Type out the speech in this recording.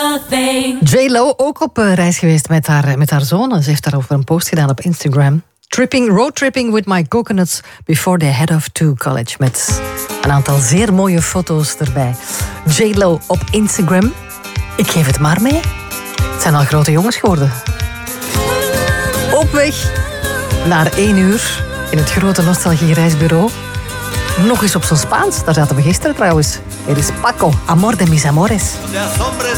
a thing. J.Lo ook op reis geweest met haar zonen. Ze heeft daarover een post gedaan op Instagram. Roadtripping with my coconuts before they head off to college. Met een aantal zeer mooie foto's erbij. J.Lo op Instagram. Ik geef het maar mee. Het zijn al grote jongens geworden. Op weg naar 1 uur in het grote nostalgie-reisbureau. Nog eens op zo'n Spaans. Daar zaten we gisteren trouwens. Er is Paco, Amor de mis amores. Seas hombres